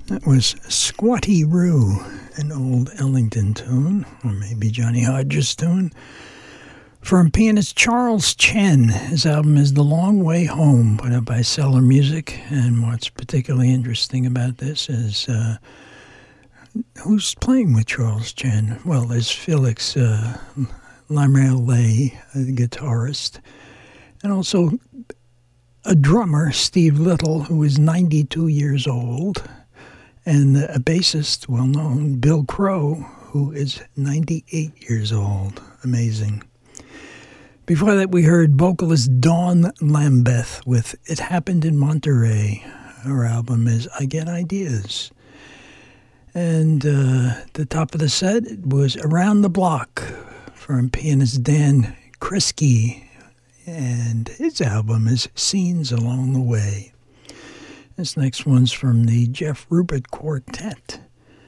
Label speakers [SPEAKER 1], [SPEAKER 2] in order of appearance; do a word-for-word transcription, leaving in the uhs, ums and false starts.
[SPEAKER 1] That was Squatty Roo, an old Ellington tune, or maybe Johnny Hodges tune, from pianist Charles Chen. His album is The Long Way Home, put out by Cellar Music. And what's particularly interesting about this is uh, who's playing with Charles Chen? Well, there's Felix uh, Lamarle, the guitarist, and also a drummer, Steve Little, who is ninety-two years old, and a bassist, well-known, Bill Crow, who is ninety-eight years old. Amazing. Before that, we heard vocalist Dawn Lambeth with It Happened in Monterey. Her album is I Get Ideas. And uh, the top of the set was Around the Block from pianist Dan Krisky, and his album is Scenes Along the Way. This next one's from the Jeff Rupert Quartet.